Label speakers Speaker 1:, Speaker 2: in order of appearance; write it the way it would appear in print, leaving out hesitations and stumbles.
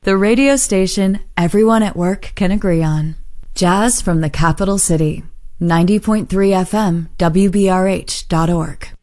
Speaker 1: The radio station everyone at work can agree on. Jazz from the capital city. 90.3 FM, WBRH.org.